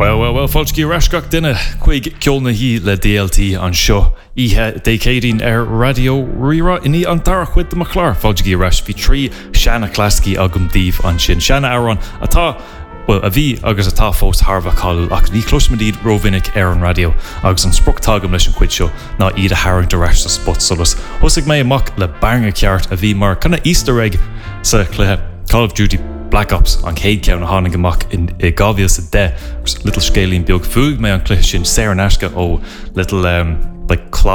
Well, fáiltí reisceach duine chuig ceolna hí le DLT an seo ihe décéirín radio rira iní an dara chuid de chláir fáiltí reis bhí trí seanna clásci agam díomh an sin seanna áran atá a bhí agus atá fós Harbh cáil ach bhí closmadíd rovinnic an radio agus an spruchttágam leis an cuid seo ná iad a haing de reis a spot solas thosaigh mé amach le banga ceart a bhí mar chuna Easter egg sa cluthe Call of Duty Black Ops an céad ceann na hánig amach in gábhíal sa de little scalín beag fuig mé an cluiche sin sé an eisce ó little like